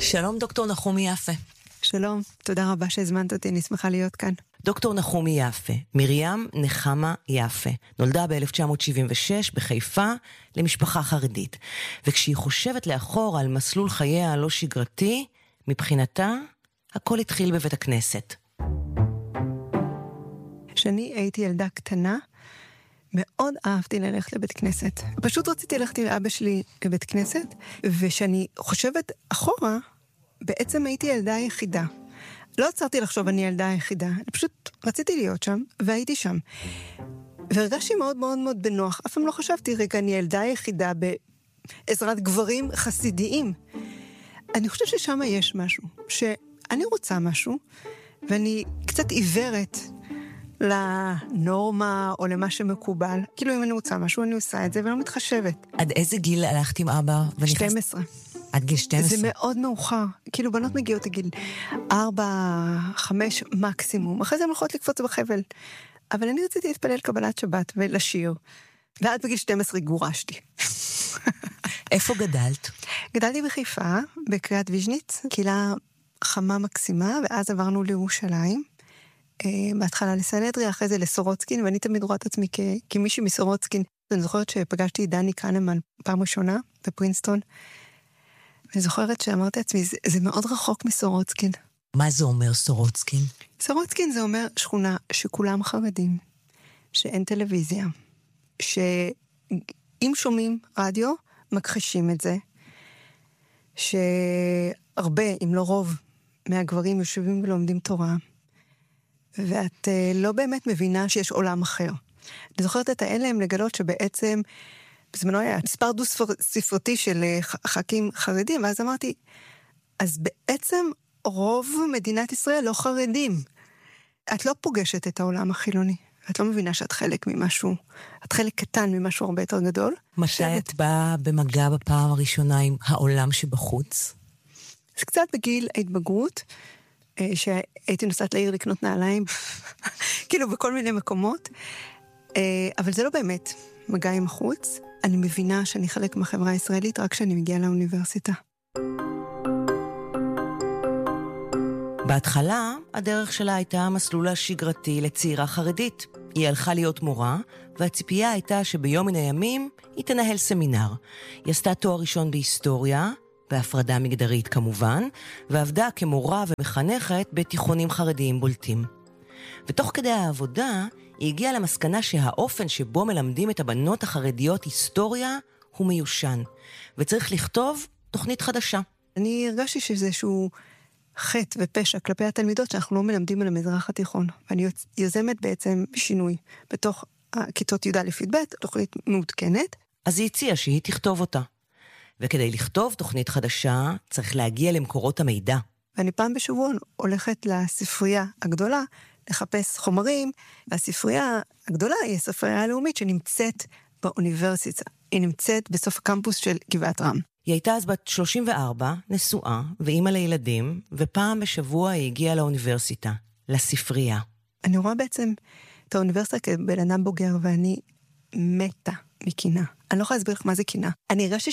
שלום דוקטור נחומי יפה. שלום, תודה רבה שהזמנת אותי, אני שמחה להיות כאן. דוקטור נחומי יפה, מרים נחמה יפה, נולדה ב-1976 בחיפה למשפחה חרדית. וכשהיא חושבת לאחור על מסלול חייה הלא שגרתי, מבחינתה הכל התחיל בבית הכנסת. כשאני הייתי ילדה קטנה, מאוד אהבתי ללכת לבית כנסת. פשוט רציתי ללכת עם אבא שלי לבית כנסת, ושאני חושבת אחורה, בעצם הייתי ילדה היחידה. לא עצרתי לחשוב אני ילדה היחידה, אני פשוט רציתי להיות שם, והייתי שם. והרגשתי מאוד מאוד מאוד בנוח. אף פעם לא חשבתי, רגע, אני ילדה היחידה בעזרת גברים חסידיים. אני חושבת ששם יש משהו, שאני רוצה משהו, ואני קצת עיוורת לנורמה או למה שמקובל. כאילו אם אני רוצה משהו, אני עושה את זה ולא מתחשבת. עד איזה גיל הלכת עם אבא? 12. עד גיל 12? זה מאוד מאוחר. כאילו בנות מגיעות לגיל 4, 5 מקסימום. אחרי זה הן הולכות לקפוץ בחבל. אבל אני רציתי להתפלל קבלת שבת ולשיר. ועד בגיל 12 גורשתי. איפה גדלת? גדלתי בחיפה, בקריית ויז'ניץ, קהילה חמה מקסימה, ואז עברנו לירושלים. בהתחלה לסנהדריה, אחרי זה לסורוצקין, ואני תמיד רואה את עצמי כמישהי מסורוצקין. אני זוכרת שפגשתי את דני קנמן פעם ראשונה בפרינסטון, ואני זוכרת שאמרתי לעצמי, זה מאוד רחוק מסורוצקין. מה זה אומר סורוצקין? סורוצקין זה אומר שכונה שכולם חרדים, שאין טלוויזיה, שאם שומעים רדיו, מכחישים את זה, שהרבה, אם לא רוב, מהגברים יושבים ולומדים תורה, ואת לא באמת מבינה שיש עולם אחר. אני זוכרת את ההלם לגלות שבעצם, בזמנו היה מספר דו ספרתי של ח"כים חרדים, ואז אמרתי, אז בעצם רוב מדינת ישראל לא חרדים. את לא פוגשת את העולם החילוני. את לא מבינה שאת חלק ממשהו, את חלק קטן ממשהו הרבה יותר גדול. מתי את באה במגע בפעם הראשונה עם העולם שבחוץ? זה קצת בגיל ההתבגרות, שהייתי נוסעת לעיר לקנות נעליים, כאילו בכל מיני מקומות, אבל זה לא באמת מגע עם החוץ. אני מבינה שאני חלק מהחברה הישראלית רק כשאני מגיעה לאוניברסיטה. בהתחלה, הדרך שלה הייתה המסלול השגרתי לצעירה חרדית. היא הלכה להיות מורה, והציפייה הייתה שביום מן הימים היא תנהל סמינר. היא עשתה תואר ראשון בהיסטוריה, בהפרדה מגדרית כמובן, ועבדה כמורה ומחנכת בתיכונים חרדיים בולטים. ותוך כדי העבודה, היא הגיעה למסקנה שהאופן שבו מלמדים את הבנות החרדיות היסטוריה הוא מיושן, וצריך לכתוב תוכנית חדשה. אני הרגשתי שזה איזשהו חטא ופשע כלפי התלמידות שאנחנו לא מלמדים על המזרח התיכון, ואני יוזמת בעצם שינוי בתוך הכיתות י"א-י"ב, תוכנית מעודכנת. אז היא הציעה שהיא תכתוב אותה. וכדי לכתוב תוכנית חדשה, צריך להגיע למקורות המידע. ואני פעם בשבוע הולכת לספרייה הגדולה, לחפש חומרים, והספרייה הגדולה היא הספרייה הלאומית שנמצאת באוניברסיטה. היא נמצאת בסוף הקמפוס של גבעת רם. היא הייתה אז בת 34, נשואה, ואימא לילדים, ופעם בשבוע היא הגיעה לאוניברסיטה, לספרייה. אני רואה בעצם את האוניברסיטה כבן אדם בוגר, ואני מתה מקינה. אני לא יכולה להסביר לך מה זה קינה. אני הרגשתי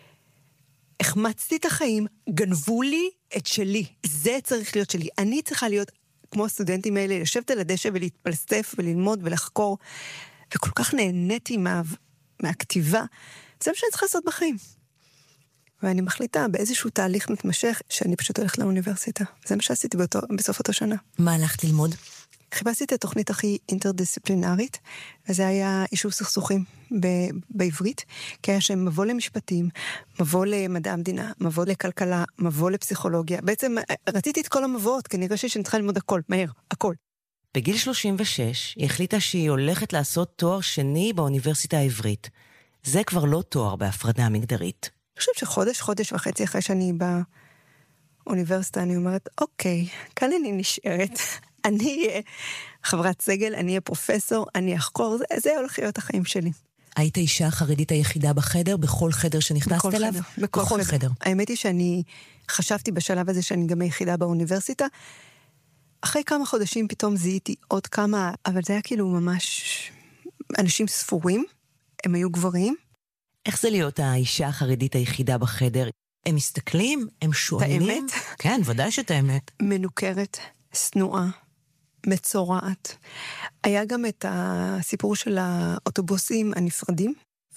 שהחמצתי את החיים, גנבו לי את שלי. זה צריך להיות שלי. אני צריכה להיות כמו הסטודנטים האלה, לשבת על הדשא ולהתפלסף וללמוד ולחקור, וכל כך נהניתי מהכתיבה. זה מה שאני צריכה לעשות בחיים. ואני מחליטה באיזשהו תהליך מתמשך, שאני פשוט הולכת לאוניברסיטה. זה מה שעשיתי בסוף אותו שנה. מה הלכת ללמוד? חיפשתי את התוכנית הכי אינטרדיסציפלינרית, וזה היה יישוב סכסוכים בעברית, כי היה שם מבוא למשפטים, מבוא למדע המדינה, מבוא לכלכלה, מבוא לפסיכולוגיה. בעצם רציתי את כל המבואות, כי אני חושבת שאני צריכה ללמוד הכל, מהר, הכל. בגיל 36 היא החליטה שהיא הולכת לעשות תואר שני באוניברסיטה העברית. זה כבר לא תואר בהפרדה מגדרית. אני חושבת חודש וחצי אחרי שאני באוניברסיטה, אני אומרת, אוקיי, כאן אני נשארת. אני אהיה חברת סגל, אני אהיה פרופסור, אני אחקור, זה הולך להיות החיים שלי. היית האישה החרדית היחידה בחדר, בכל חדר שנכנסת אליו? בכל חדר. האמת היא שאני חשבתי בשלב הזה שאני גם היחידה באוניברסיטה. אחרי כמה חודשים פתאום זיהיתי עוד כמה, אבל זה היה כאילו ממש אנשים ספורים, הם היו גברים. איך זה להיות האישה החרדית היחידה בחדר? הם מסתכלים, הם שואלים. את האמת? כן, ודאי שאת האמת. מנוכרת, סנועה, מצורעת. היה גם את הסיפור של האוטובוסים הנפרדים,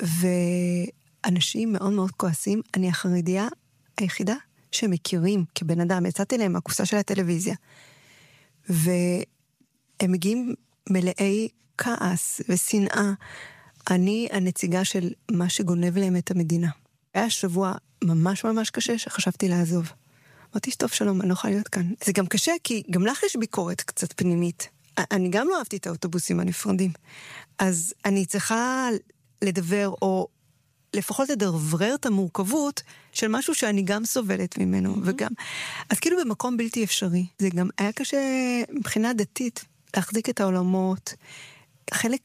ואנשים מאוד מאוד כועסים. אני החרדיה היחידה שמכירים כבן אדם. יצאתי להם מהקופסה של הטלוויזיה. והם מגיעים מלאי כעס ושנאה. אני הנציגה של מה שגונב להם את המדינה. היה שבוע ממש ממש קשה שחשבתי לעזוב. אמרתי, טוב, שלום, אני לא יכולה להיות כאן. זה גם קשה, כי גם לך יש ביקורת קצת פנימית. אני גם לא אהבתי את האוטובוסים הנפרדים. אז אני צריכה לדבר, או לפחות לדברר את המורכבות של משהו שאני גם סובלת ממנו, וגם... אז כאילו במקום בלתי אפשרי. זה גם היה קשה מבחינה דתית, להחזיק את העולמות. חלק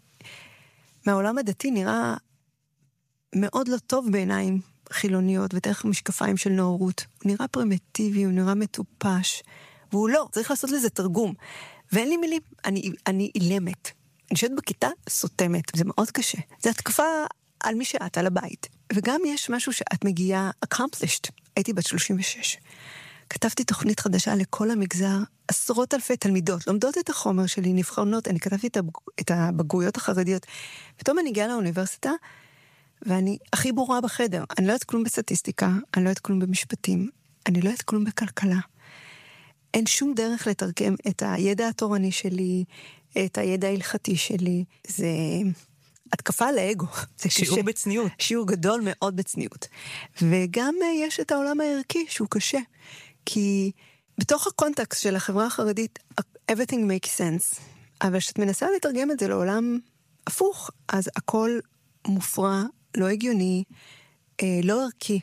מהעולם הדתי נראה מאוד לא טוב בעיניים חילוניות, ודרך משקפיים של נאורות. הוא נראה פרימיטיבי, הוא נראה מטופש, והוא לא, צריך לעשות לזה תרגום. ואין לי מילים, אני אילמת. אני שואלת בכיתה, סותמת, זה מאוד קשה. זה התקפה על מי שאת, על הבית. וגם יש משהו שאת מגיעה accomplished. הייתי בת 36. כתבתי תוכנית חדשה לכל המגזר, עשרות אלפי תלמידות, לומדות את החומר שלי, נבחנות, אני כתבתי את הבגרויות החרדיות. פתאום אני הגיעה לאוניברסיטה, ואני הכי ברורה בחדר. אני לא יודעת כלום בסטטיסטיקה, אני לא יודעת כלום במשפטים, אני לא יודעת כלום בכלכלה. אין שום דרך לתרגם את הידע התורני שלי, את הידע ההלכתי שלי. זה התקפה על האגו. זה שיעור קשה. בצניעות. שיעור גדול מאוד בצניעות. וגם יש את העולם הערכי שהוא קשה. כי בתוך הקונטקסט של החברה החרדית, everything makes sense. אבל כשאת מנסה לתרגם את זה לעולם הפוך, אז הכל מופרע, לא הגיוני, לא ערכי.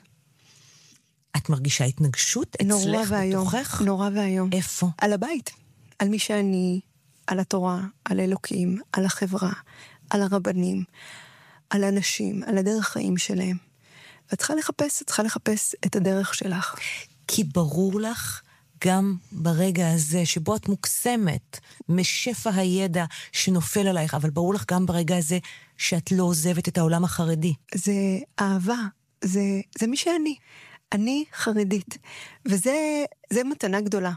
את מרגישה התנגשות אצלך בתוכך? נורא והיום. איפה? על הבית. על מי שאני, על התורה, על אלוקים, על החברה, על הרבנים, על אנשים, על הדרך חיים שלהם. ואת צריכה לחפש את הדרך שלך. כי ברור לך גם ברגע הזה שבו את מוקסמת משפע הידע שנופל עלייך, אבל ברור לך גם ברגע הזה שאת לא עוזבת את העולם החרדי. זה אהבה, זה מי שאני. אני חרדית. וזה מתנה גדולה.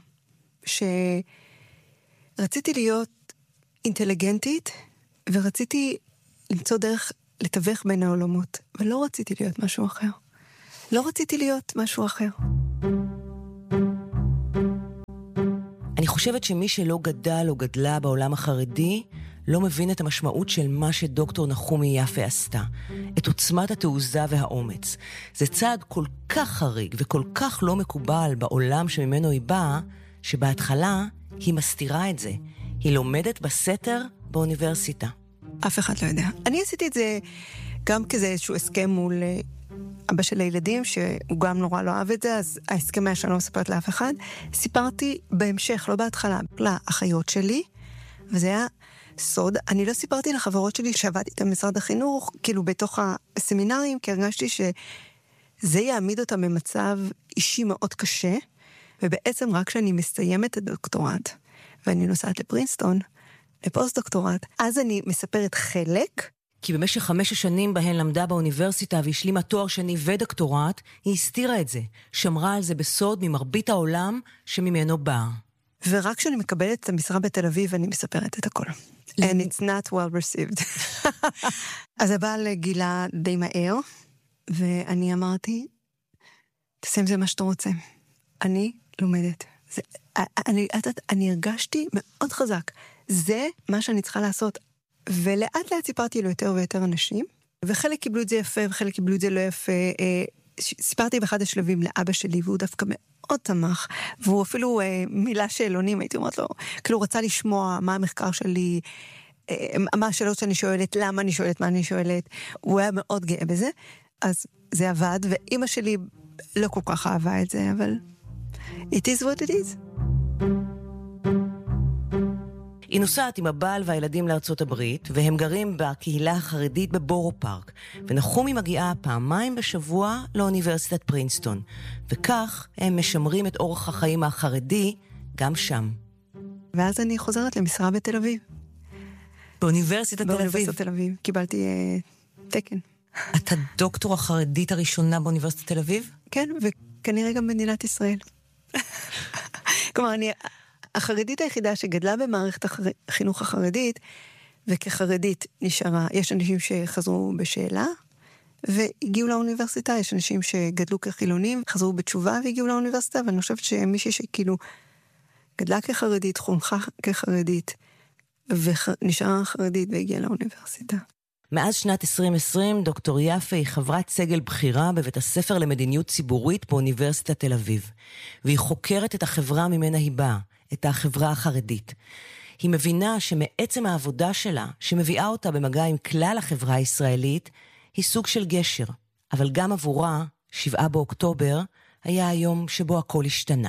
שרציתי להיות אינטליגנטית, ורציתי למצוא דרך לתווך בין העולמות. ולא רציתי להיות משהו אחר. לא רציתי להיות משהו אחר. אני חושבת שמי שלא גדל או גדלה בעולם החרדי, לא מבין את המשמעות של מה שדוקטור נחומי יפה עשתה. את עוצמת התעוזה והאומץ. זה צעד כל כך חריג וכל כך לא מקובל בעולם שממנו היא באה, שבהתחלה היא מסתירה את זה. היא לומדת בסתר באוניברסיטה. אף אחד לא יודע. אני עשיתי את זה גם כזה איזשהו הסכם מול אבא של הילדים, שהוא גם נורא לא אהב את זה, אז ההסכם היה שאני לא מספרת לאף אחד. סיפרתי בהמשך, לא בהתחלה, לאחיות שלי, וזה היה סוד. אני לא סיפרתי לחברות שלי שעבדתי את משרד החינוך, כאילו בתוך הסמינרים, כי הרגשתי שזה יעמיד אותם במצב אישי מאוד קשה, ובעצם רק כשאני מסיימת את הדוקטורט, ואני נוסעת לפרינסטון, לפוסט-דוקטורט, אז אני מספרת חלק, כי במשך 5 השנים בהן למדה באוניברסיטה והשלימה תואר שני ודוקטורט, היא הסתירה את זה, שמרה על זה בסוד ממרבית העולם שממנו באה. ורק כשאני מקבלת את המשרה בתל אביב, אני מספרת את הכל. And it's not well received. אז הבעל גילה די מהר, ואני אמרתי, תעשה עם זה מה שאתה רוצה. אני לומדת. אני הרגשתי מאוד חזק. זה מה שאני צריכה לעשות. ולאט לאט סיפרתי לו יותר ויותר אנשים, וחלק קיבלו את זה יפה, וחלק קיבלו את זה לא יפה. סיפרתי באחד השלבים לאבא שלי, והוא דווקא מאוד תמך, והוא אפילו מילה שאלונים, הייתי אומרת לו, כאילו רצה לשמוע מה המחקר שלי, מה השאלות שאני שואלת, למה אני שואלת, מה אני שואלת, הוא היה מאוד גאה בזה, אז זה עבד, ואמא שלי לא כל כך אהבה את זה, אבל it is what it is. היא נוסעת עם הבעל והילדים לארצות הברית, והם גרים בקהילה החרדית בבורו פארק, ונחומי מגיעה 2 בשבוע לאוניברסיטת פרינסטון, וכך הם משמרים את אורח החיים החרדי גם שם. ואז אני חוזרת למשרה בתל אביב. באוניברסיטת תל אביב. באוניברסיטת תל אביב. קיבלתי תקן. את הדוקטור החרדית הראשונה באוניברסיטת תל אביב? כן, וכנראה גם במדינת ישראל. כלומר, אני החרדית היחידה שגדלה במערכת החינוך החרדית, וכחרדית נשארה. יש אנשים שחזרו בשאלה, והגיעו לאוניברסיטה, יש אנשים שגדלו כחילונים, חזרו בתשובה והגיעו לאוניברסיטה, ואני חושבת שמישהי שכאילו גדלה כחרדית, חונכה כחרדית, ונשארה חרדית והגיעה לאוניברסיטה. מאז שנת 2020, דוקטור יפה היא חברת סגל בחירה בבית הספר למדיניות ציבורית באוניברסיטת תל אביב, והיא חוקרת את החברה ממנה היא באה, את החברה החרדית. היא מבינה שמעצם העבודה שלה, שמביאה אותה במגע עם כלל החברה הישראלית, היא סוג של גשר. אבל גם עבורה, 7 באוקטובר, היה היום שבו הכל השתנה.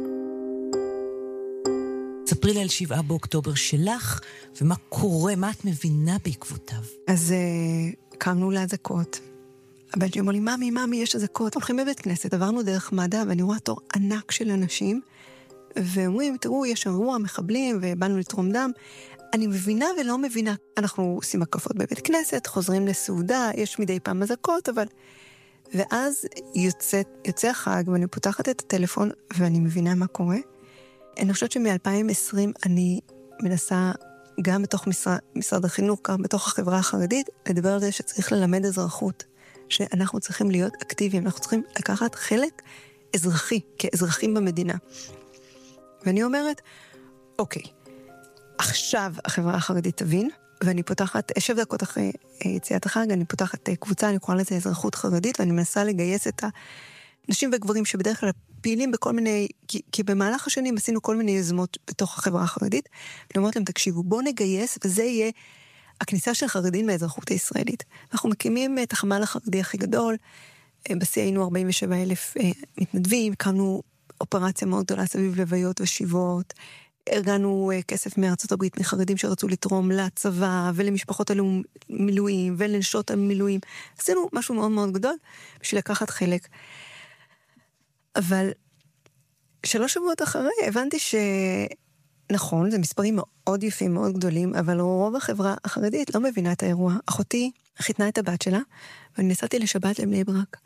ספרי לי על 7 באוקטובר שלך, ומה קורה, מה את מבינה בעקבותיו. אז קמנו להזקות. הבן שלי אמר לי, ממי, יש הזקות. הולכים בבית כנסת, עברנו דרך מד"א, ואני רואה תור ענק של אנשים, ואומרים, תראו, יש אירוע, מחבלים, ובאנו לתרום דם. אני מבינה ולא מבינה. אנחנו עושים הקפות בבית כנסת, חוזרים לסעודה, יש מדי פעם הזקות, אבל... ואז יוצא החג, ואני פותחת את הטלפון, ואני מבינה מה קורה. אני חושבת שמ-2020 אני מנסה, גם בתוך משרד החינוך, גם בתוך החברה החרדית, לדבר על זה שצריך ללמד אזרחות, שאנחנו צריכים להיות אקטיביים, אנחנו צריכים לקחת חלק אזרחי, כאזרחים במדינה. ואני אומרת, אוקיי, עכשיו החברה החרדית תבין, ואני פותחת, 7 דקות אחרי יציאת החג, אני פותחת קבוצה, אני קוראה לזה אזרחות חרדית, ואני מנסה לגייס את הנשים וגברים שבדרך כלל פעילים בכל מיני, כי במהלך השנים עשינו כל מיני יוזמות בתוך החברה החרדית, ואני אומרת להם, תקשיבו, בואו נגייס, וזה יהיה הכניסה של חרדים מהאזרחות הישראלית. אנחנו מקימים את החמ"ל החרדי הכי גדול, בשיא היינו 47,000 מתנדבים, הקמנו אופרציה מאוד גדולה סביב לוויות ושיבות, ארגנו כסף מארצות הברית מחרדים שרצו לתרום לצבא ולמשפחות המילואים ולנשות המילואים. עשינו משהו מאוד מאוד גדול בשביל לקחת חלק. אבל 3 שבועות אחרי הבנתי שנכון, זה מספרים מאוד יפים, מאוד גדולים, אבל רוב החברה החרדית לא מבינה את האירוע. אחותי חיתנה את הבת שלה, ואני נסעתי לשבת לבני ברק.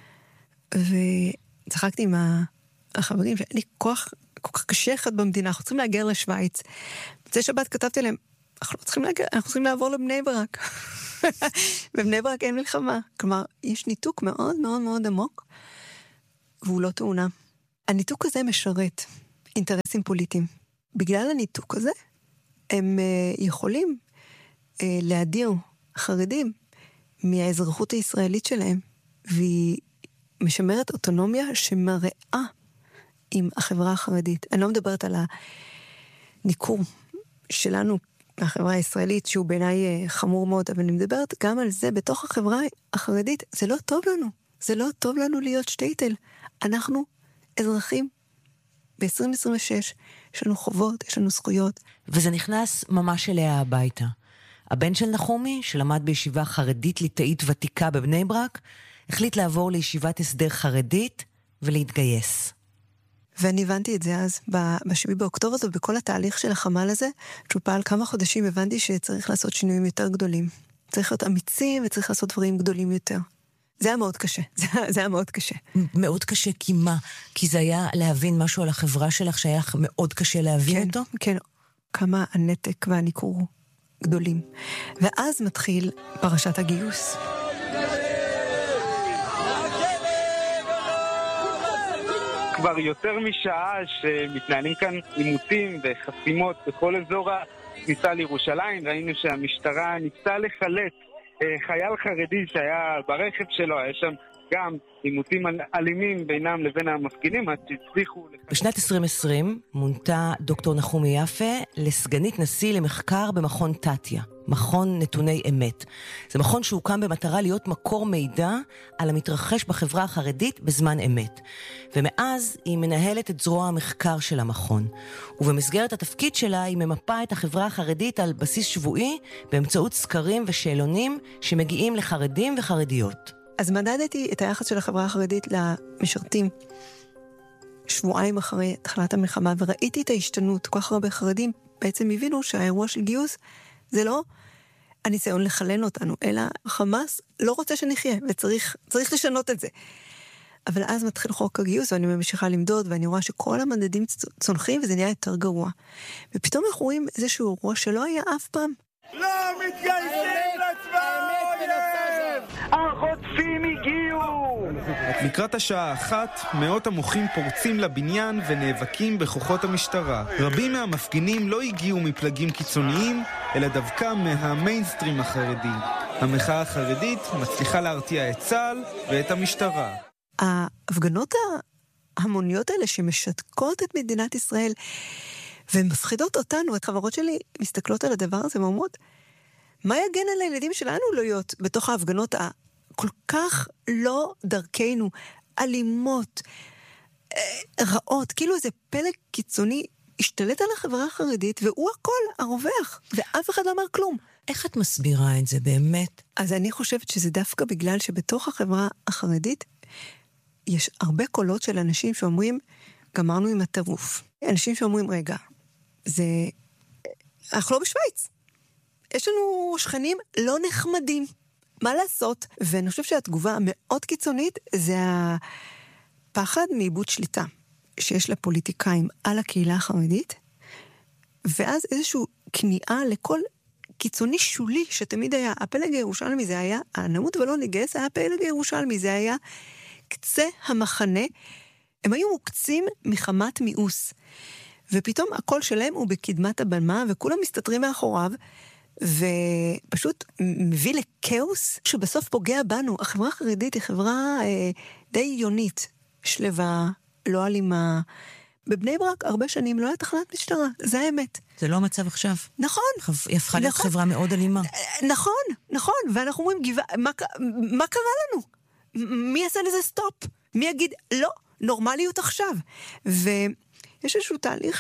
וצחקתי עם החברים שאין לי כוח כל כך קשה אחד במדינה, אנחנו צריכים להגר לשוויץ. בצי שבת כתבתי להם, אנחנו לא צריכים להגר, אנחנו צריכים לעבור לבני ברק. בבני ברק אין מלחמה. כלומר, יש ניתוק מאוד מאוד מאוד עמוק, והוא לא תאונה. הניתוק הזה משרת אינטרסים פוליטיים. בגלל הניתוק הזה, הם יכולים להדיר חרדים מהאזרחות הישראלית שלהם, והיא משמרת אוטונומיה שמראה עם החברה החרדית. אני לא מדברת על הניכור שלנו, החברה הישראלית, שהוא בעיניי חמור מאוד, אבל אני מדברת גם על זה בתוך החברה החרדית. זה לא טוב לנו. זה לא טוב לנו להיות שטייטל. אנחנו אזרחים ב-2026, יש לנו חובות, יש לנו זכויות. וזה נכנס ממש אליה הביתה. הבן של נחומי, שלמד בישיבה חרדית ליטאית ותיקה בבני ברק, החליט לעבור לישיבת הסדר חרדית ולהתגייס. ואני הבנתי את זה אז, ב-7 באוקטובר, ובכל התהליך של החמ"ל הזה, שהוא פעל כמה חודשים, הבנתי שצריך לעשות שינויים יותר גדולים. צריך להיות אמיצים וצריך לעשות דברים גדולים יותר. זה היה מאוד קשה, זה היה מאוד קשה. מאוד קשה, כי מה? כי זה היה להבין משהו על החברה שלך, שהיה מאוד קשה להבין אותו? כן, כמה הנתק והניכור גדולים. ואז מתחיל פרשת הגיוס. כבר יותר משעה שמתנהלים כאן עימותים וחסימות בכל אזור הכניסה לירושלים. ראינו שהמשטרה ניסתה לחלץ חייל חרדי שהיה ברכב שלו, היה שם גם עימותים אלימים בינם לבין המפגינים, עד שהצליחו... בשנת 2020 מונתה דוקטור נחומי יפה לסגנית נשיא למחקר במכון תתיה, מכון נתוני אמת. זה מכון שהוקם במטרה להיות מקור מידע על המתרחש בחברה החרדית בזמן אמת. ומאז היא מנהלת את זרוע המחקר של המכון. ובמסגרת התפקיד שלה היא ממפה את החברה החרדית על בסיס שבועי באמצעות סקרים ושאלונים שמגיעים לחרדים וחרדיות. אז מדדתי את היחס של החברה החרדית למשרתים שבועיים אחרי תחילת המלחמה, וראיתי את ההשתנות. כל כך הרבה חרדים בעצם הבינו שהאירוע של גיוס זה לא הניסיון לחלן אותנו, אלא חמאס לא רוצה שנחיה, וצריך לשנות את זה. אבל אז מתחיל חוק הגיוס, ואני ממשיכה למדוד, ואני רואה שכל המדדים צונחים, וזה נהיה יותר גרוע. ופתאום אנחנו רואים איזשהו אירוע שלא היה אף פעם. לא מתגייסים לצבא האויב! החוטפים הגיעו! לקראת השעה 1, מאות המוחים פורצים לבניין ונאבקים בכוחות המשטרה. רבים מהמפגינים לא הגיעו מפלגים קיצוניים, אלא דווקא מהמיינסטרים החרדי. המחאה החרדית מצליחה להרתיע את צה"ל ואת המשטרה. ההפגנות ההמוניות האלה שמשתקות את מדינת ישראל ומפחידות אותנו, את חברות שלי מסתכלות על הדבר הזה ואומרות, מה יגן על הילדים שלנו להיות בתוך ההפגנות הכל כך לא דרכנו, אלימות, רעות, כאילו איזה פלג קיצוני השתלט על החברה החרדית, והוא הכל הרווח, ואף אחד לא אמר כלום. איך את מסבירה את זה באמת? אז אני חושבת שזה דווקא בגלל שבתוך החברה החרדית, יש הרבה קולות של אנשים שאומרים, גמרנו עם הטירוף. אנשים שאומרים, רגע, אנחנו לא בשוויץ. יש לנו שכנים לא נחמדים. מה לעשות? ואני חושב שהתגובה המאוד קיצונית, זה הפחד מאיבוד שליטה, שיש לפוליטיקאים על הקהילה החרדית, ואז איזשהו כניעה לכל קיצוני שולי, שתמיד היה, הפלג הירושלמי זה היה, הנמות ולא נגייס, היה הפלג הירושלמי, זה היה קצה המחנה, הם היו מוקצים מחמת מיאוס, ופתאום הקול שלהם הוא בקדמת הבמה, וכולם מסתתרים מאחוריו, ופשוט מביא לקאוס שבסוף פוגע בנו. החברה החרדית היא חברה די עיונית, שלווה, לא אלימה. בבני ברק הרבה שנים לא היה תחנת משטרה, זה האמת. זה לא המצב עכשיו. נכון. היא הפכה להיות חברה מאוד אלימה. נכון, ואנחנו אומרים, מה קרה לנו? מי יעשה לזה סטופ? מי יגיד, לא, נורמליות עכשיו. ויש איזשהו תהליך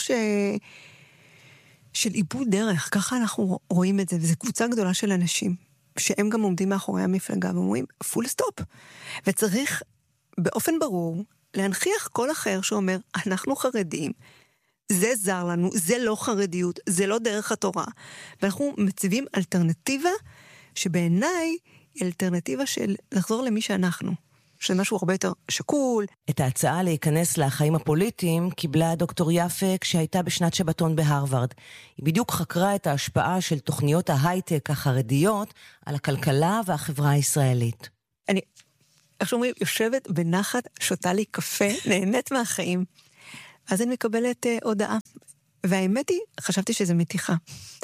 של איבוד דרך, ככה אנחנו רואים את זה, וזו קבוצה גדולה של אנשים, שהם גם עומדים מאחורי המפלגה, ואומרים, פול סטופ. וצריך באופן ברור להנחיח כל אחר שאומר, אנחנו חרדים, זה זר לנו, זה לא חרדיות, זה לא דרך התורה, ואנחנו מציבים אלטרנטיבה, שבעיניי היא אלטרנטיבה של לחזור למי שאנחנו, של משהו הרבה יותר שקול. את ההצעה להיכנס לחיים הפוליטיים קיבלה דוקטור יפה כשהייתה בשנת שבתון בהרווארד. היא בדיוק חקרה את ההשפעה של תוכניות ההייטק החרדיות על הכלכלה והחברה הישראלית. אני, איך שאומרים, יושבת בנחת, שותה לי קפה, נהנית מהחיים. אז אני מקבלת הודעה. והאמת היא, חשבתי שזה מתיחה.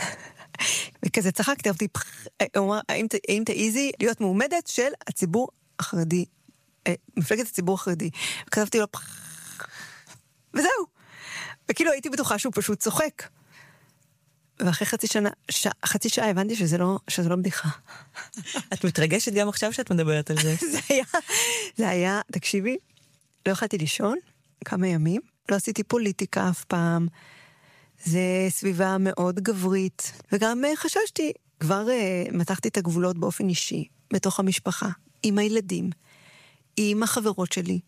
וכזה צחקתי, האם תעיזי להיות מועמדת של הציבור החרדי, מפלגת הציבור החרדי. וכתבתי לו, וזהו. וכאילו הייתי בטוחה שהוא פשוט צוחק. ואחרי חצי שעה הבנתי שזה לא בדיחה. את מתרגשת גם עכשיו שאת מדברת על זה. זה היה, תקשיבי, לא יכולתי לישון כמה ימים, לא עשיתי פוליטיקה אף פעם, זה סביבה מאוד גברית, וגם חששתי, כבר מתחתי את הגבולות באופן אישי, בתוך המשפחה, עם הילדים, עם החברות שלי.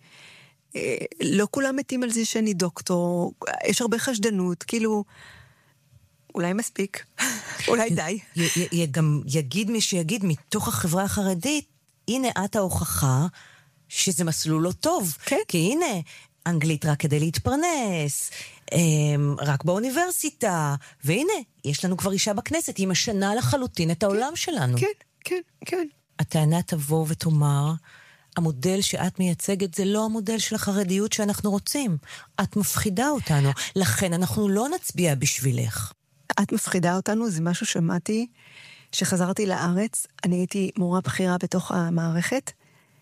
לא כולם מתים על זה שאני דוקטור, יש הרבה חשדנות, כאילו, אולי מספיק, אולי די. גם יגיד מי שיגיד, מתוך החברה החרדית, הנה את ההוכחה שזה מסלול לא טוב. כן. כי הנה, אנגלית רק כדי להתפרנס, רק באוניברסיטה, והנה, יש לנו כבר אישה בכנסת, היא משנה לחלוטין את העולם שלנו. כן. הטענה תבוא ותאמר, המודל שאת מייצגת זה לא המודל של החרדיות שאנחנו רוצים. את מפחידה אותנו, לכן אנחנו לא נצביע בשבילך. את מפחידה אותנו, זה משהו שמעתי, שחזרתי לארץ, אני הייתי מורה בכירה בתוך המערכת,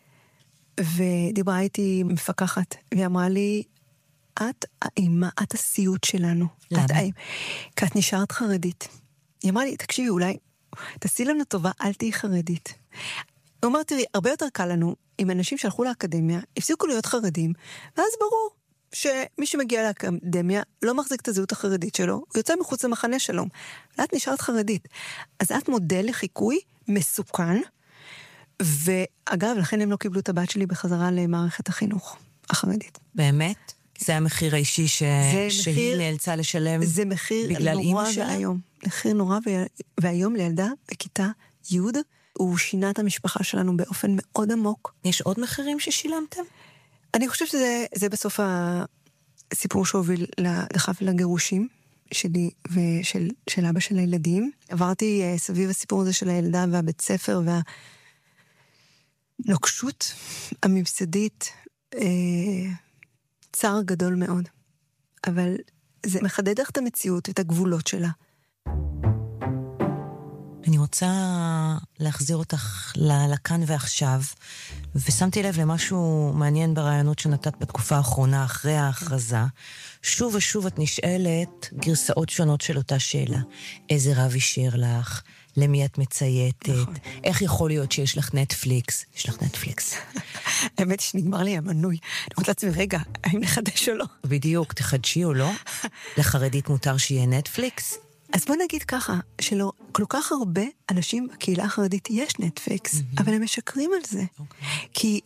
ודיברה איתי מפקחת, והיא אמרה לי, את האימה, את הסיוט שלנו. למה? כי את נשארת חרדית. היא אמרה לי, תקשיבי, אולי, תעשי לנו טובה, אל תהי חרדית. הוא אמר, תראי, הרבה יותר קל לנו, עם אנשים שהלכו לאקדמיה, הפסיקו להיות חרדים, ואז ברור שמי שמגיע לאקדמיה לא מחזיק את הזהות החרדית שלו, הוא יוצא מחוץ למחנה שלו. ואת נשארת חרדית. אז את מודל לחיקוי מסוכן, ואגב, לכן הם לא קיבלו את הבת שלי בחזרה למערכת החינוך החרדית. באמת? זה המחיר האישי שהיא נאלצה לשלם זה מחיר בגלל נורא אימא שלה? והיום. מחיר נורא, והיום לילדה בכיתה י' הוא שינה את המשפחה שלנו באופן מאוד עמוק. יש עוד מחירים ששילמתם? אני חושבת שזה בסוף הסיפור שהוביל לדחף לגירושים שלי ושל אבא של הילדים. עברתי סביב הסיפור הזה של הילדה והבית ספר והנוקשות הממסדית, צער גדול מאוד. אבל זה מחדד לך את המציאות, את הגבולות שלה. אני רוצה להחזיר אותך לכאן ועכשיו, ושמתי לב למשהו מעניין ברעיונות שנתת בתקופה האחרונה, אחרי ההכרזה. שוב ושוב את נשאלת גרסאות שונות של אותה שאלה. איזה רב אישר לך? למי את מצייתת? נכון. איך יכול להיות שיש לך נטפליקס? יש לך נטפליקס. האמת שנגמר לי המנוי. אני רוצה לעצמי, רגע, האם נחדש או לא? בדיוק, תחדשי או לא? לחרדית מותר שיהיה נטפליקס? אז בוא נגיד ככה, שלא כל כך הרבה אנשים בקהילה החרדית יש נטפליקס, אבל הם משקרים על זה. כי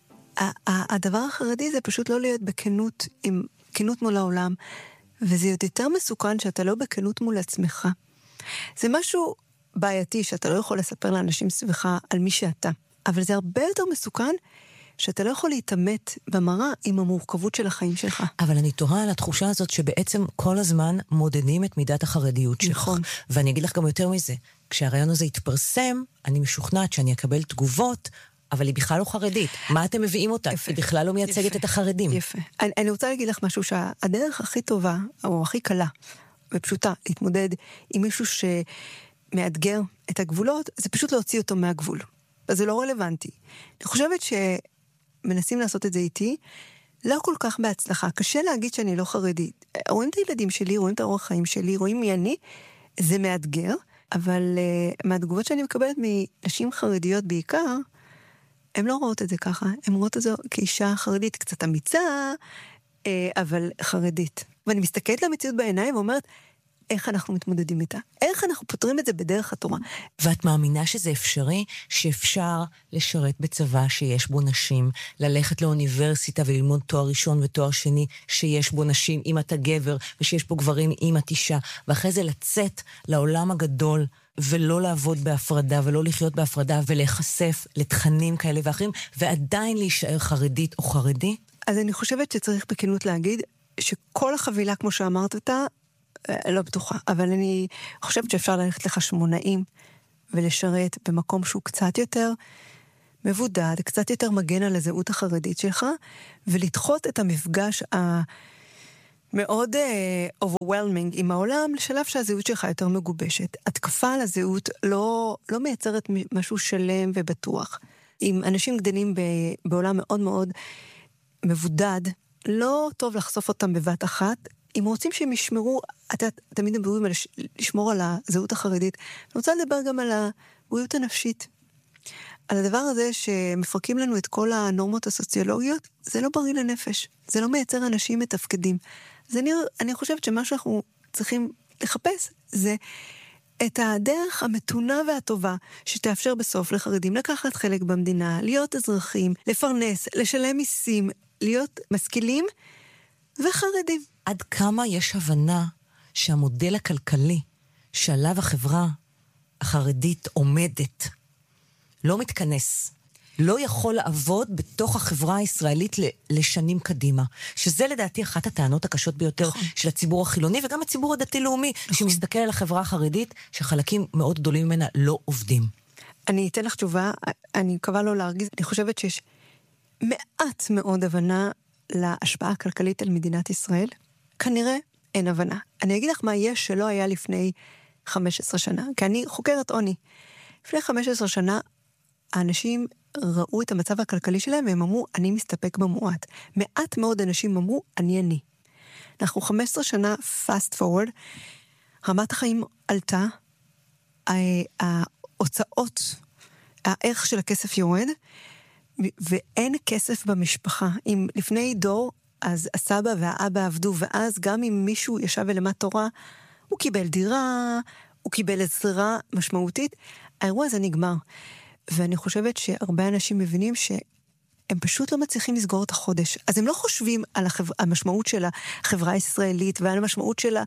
הדבר החרדי זה פשוט לא להיות בכנות, עם כנות מול העולם, וזה יותר מסוכן שאתה לא בכנות מול עצמך. זה משהו בעייתי שאתה לא יכול לספר לאנשים סביבך על מי שאתה, אבל זה הרבה יותר מסוכן שאתה לא יכול להתאמת במראה עם המורכבות של החיים שלך. אבל אני תוהה על התחושה הזאת שבעצם כל הזמן מודדים את מידת החרדיות שלך. נכון. ואני אגיד לך גם יותר מזה, כשהרעיון הזה יתפרסם, אני משוכנעת שאני אקבל תגובות, אבל היא בכלל לא חרדית. מה אתם מביאים אותה? יפה. היא בכלל לא מייצגת יפה. את החרדים. יפה. אני רוצה להגיד לך משהו שהדרך הכי טובה, או הכי קלה ופשוטה, להתמודד עם מישהו שמאתגר את הגבולות, זה פשוט להוציא אותו מהגבול. אז זה לא רלוונטי. אני חושבת מנסים לעשות את זה איתי, לא כל כך בהצלחה. קשה להגיד שאני לא חרדית. רואים את הילדים שלי, רואים את האורח חיים שלי, רואים מי אני, זה מאתגר, אבל מהתגובות שאני מקבלת מנשים חרדיות בעיקר, הן לא רואות את זה ככה. הן רואות את זה כאישה חרדית, קצת אמיצה, אבל חרדית. ואני מסתכלת למציאות בעיניים ואומרת, איך אנחנו מתמודדים איתה? איך אנחנו פותרים את זה בדרך התורה? ואת מאמינה שזה אפשרי? שאפשר לשרת בצבא שיש בו נשים, ללכת לאוניברסיטה וללמוד תואר ראשון ותואר שני שיש בו נשים אם אתה גבר, ושיש בו גברים אם את אישה, ואחרי זה לצאת לעולם הגדול ולא לעבוד בהפרדה ולא לחיות בהפרדה ולהיחשף לתכנים כאלה ואחרים, ועדיין להישאר חרדית או חרדי? אז אני חושבת שצריך בכנות להגיד שכל החבילה, כמו שאמרת אותה, לא בטוחה, אבל אני חושבת שאפשר ללכת לחשמונאים ולשרת במקום שהוא קצת יותר מבודד, קצת יותר מגן על הזהות החרדית שלך, ולדחות את המפגש המאוד overwhelming עם העולם, לשלב שהזהות שלך יותר מגובשת. התקפה על הזהות לא מייצרת משהו שלם ובטוח. אם אנשים גדלים בעולם מאוד מאוד מבודד, לא טוב לחשוף אותם בבת אחת, אם רוצים שהם ישמרו, תמיד הם מדברים על לשמור על הזהות החרדית, אני רוצה לדבר גם על הבריאות הנפשית. על הדבר הזה שמפרקים לנו את כל הנורמות הסוציולוגיות, זה לא בריא לנפש, זה לא מייצר אנשים מתפקדים. אז אני חושבת שמה שאנחנו צריכים לחפש, זה את הדרך המתונה והטובה, שתאפשר בסוף לחרדים לקחת חלק במדינה, להיות אזרחים, לפרנס, לשלם מיסים, להיות משכילים וחרדים. עד כמה יש הבנה שהמודל הכלכלי שעליו החברה החרדית עומדת לא מתכנס, לא יכול לעבוד בתוך החברה הישראלית לשנים קדימה, שזה לדעתי אחת הטענות הקשות ביותר של הציבור החילוני וגם הציבור הדתי-לאומי, שמסתכל על החברה החרדית שחלקים מאוד גדולים ממנה לא עובדים. אני אתן לך תשובה, אני מקווה לא להרגיז, אני חושבת שיש מעט מאוד הבנה להשפעה הכלכלית על מדינת ישראל. כנראה אין הבנה. אני אגיד לך מה יש שלא היה לפני 15 שנה, כי אני חוקרת עוני. לפני 15 שנה, האנשים ראו את המצב הכלכלי שלהם, והם אמרו, אני מסתפק במועט. מעט מאוד אנשים אמרו, אני. אנחנו 15 שנה fast forward, רמת החיים עלתה, ההוצאות, הערך של הכסף יורד, ואין כסף במשפחה. אם לפני דור, אז הסבא והאבא עבדו, ואז גם אם מישהו ישב ולמד תורה, הוא קיבל דירה, הוא קיבל עזרה משמעותית, האירוע הזה נגמר. ואני חושבת שהרבה אנשים מבינים שהם פשוט לא מצליחים לסגור את החודש. אז הם לא חושבים על המשמעות של החברה הישראלית, ועל המשמעות של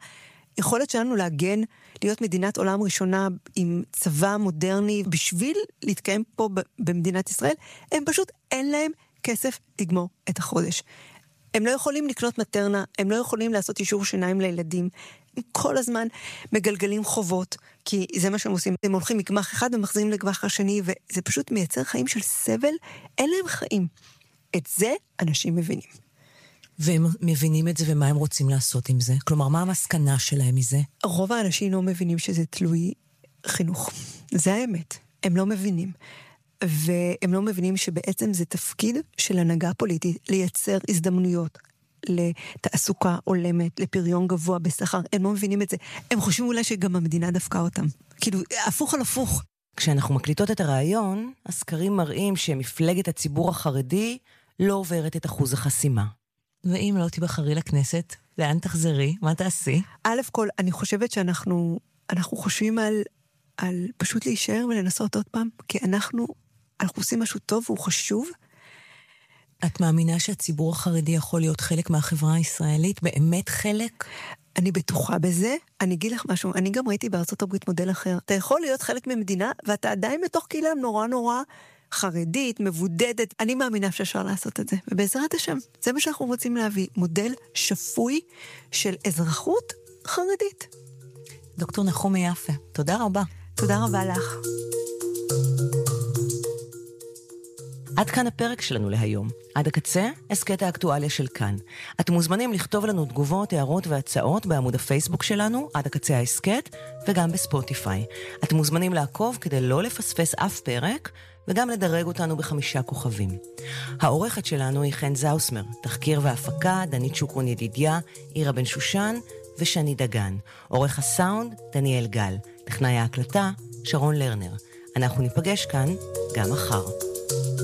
היכולת שלנו להגן, להיות מדינת עולם ראשונה עם צבא מודרני, בשביל להתקיים פה במדינת ישראל, הם פשוט אין להם כסף לגמור את החודש. הם לא יכולים לקנות מטרנה, הם לא יכולים לעשות אישור שיניים לילדים, הם כל הזמן מגלגלים חובות, כי זה מה שהם עושים. הם הולכים מגמח אחד ומחזירים לגמח השני, וזה פשוט מייצר חיים של סבל, אין להם חיים. את זה אנשים מבינים. והם מבינים את זה, ומה הם רוצים לעשות עם זה? כלומר, מה המסקנה שלהם מזה? רוב האנשים לא מבינים שזה תלוי חינוך. זה האמת. הם לא מבינים. והם לא מבינים שבעצם זה תפקיד של הנהגה פוליטית לייצר הזדמנויות לתעסוקה עולמת, לפריון גבוה בשכר. הם לא מבינים את זה. הם חושבים אולי שגם המדינה דפקה אותם. כאילו, הפוך על הפוך. כשאנחנו מקליטות את הרעיון, הסקרים מראים שמפלגת הציבור החרדי לא עוברת את אחוז החסימה. ואם לא תבחרי לכנסת, לאן תחזרי? מה תעשי? א' כל, אני חושבת שאנחנו חושבים על פשוט להישאר ולנסות עוד פעם, כי אנחנו עושים משהו טוב והוא חשוב. את מאמינה שהציבור החרדי יכול להיות חלק מהחברה הישראלית? באמת חלק? אני בטוחה בזה. אני אגיד לך משהו, אני גם ראיתי בארצות הברית מודל אחר. אתה יכול להיות חלק ממדינה, ואתה עדיין בתוך קהילה נורא נורא חרדית, מבודדת. אני מאמינה שאפשר לעשות את זה. ובעזרת השם, זה מה שאנחנו רוצים להביא. מודל שפוי של אזרחות חרדית. דוקטור נחומי יפה, תודה רבה. תודה רבה לך. עד כאן הפרק שלנו להיום. עד הקצה, הסקט האקטואליה של כאן. אתם מוזמנים לכתוב לנו תגובות, הערות והצעות בעמוד הפייסבוק שלנו, עד הקצה ההסקט, וגם בספוטיפיי. אתם מוזמנים לעקוב כדי לא לפספס אף פרק, וגם לדרג אותנו ב5 כוכבים. העורכת שלנו היא חן זאוסמר, תחקיר והפקה, דנית שוקרון ידידיה, עירה בן שושן ושני דגן. עורך הסאונד, דניאל גל. טכנאי ההקלטה, שרון לרנר. אנחנו ניפגש כאן גם מחר.